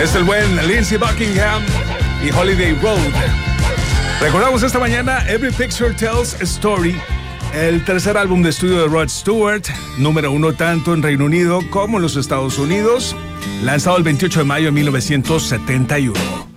Es el buen Lindsey Buckingham y Holiday Road. Recordamos esta mañana Every Picture Tells a Story, el tercer álbum de estudio de Rod Stewart, número 1 tanto en Reino Unido como en los Estados Unidos, lanzado el 28 de mayo de 1971.